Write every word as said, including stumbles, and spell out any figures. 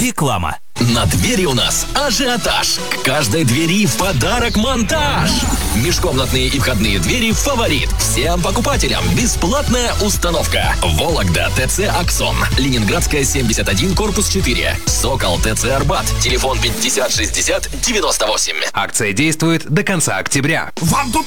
Реклама. На двери у нас ажиотаж. К каждой двери в подарок монтаж. Межкомнатные и входные двери «Фаворит». Всем покупателям бесплатная установка. Вологда ТЦ «Аксон». Ленинградская, семьдесят один, корпус четыре. Сокол ТЦ «Арбат». Телефон пятьдесят шестьдесят девяносто восемь. Акция действует до конца октября. Вам тут